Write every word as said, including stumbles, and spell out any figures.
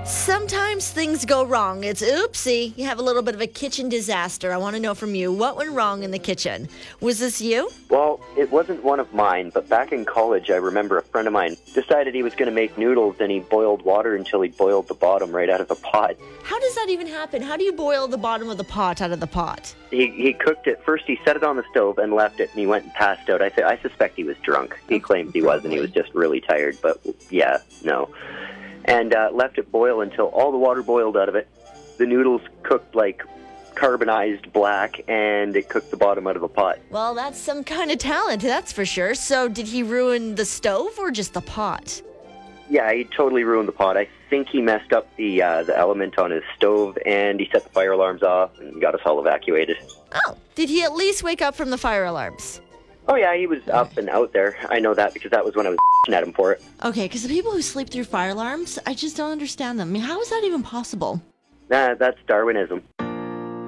Sometimes things go wrong. It's oopsie. You have a little bit of a kitchen disaster. I want to know from you, what went wrong in the kitchen? Was this you? Well, it wasn't one of mine, but back in college, I remember a friend of mine decided he was going to make noodles, and he boiled water until he boiled the bottom right out of the pot. How does that even happen? How do you boil the bottom of the pot out of the pot? He he cooked it. First, he set it on the stove and left it, and he went and passed out. I, th- I suspect he was drunk. He claims he was, and he was just really tired, but yeah, no. And uh, left it boil until all the water boiled out of it. The noodles cooked like carbonized black, and it cooked the bottom out of the pot. Well, that's some kind of talent, that's for sure. So did he ruin the stove or just the pot? Yeah, he totally ruined the pot. I think he messed up the uh, the element on his stove, and he set the fire alarms off and got us all evacuated. Oh, did he at least wake up from the fire alarms? Oh, yeah, he was up and out there. I know that because that was when I was at him for it. Okay, because the people who sleep through fire alarms, I just don't understand them. I mean, how is that even possible? Nah, that's Darwinism.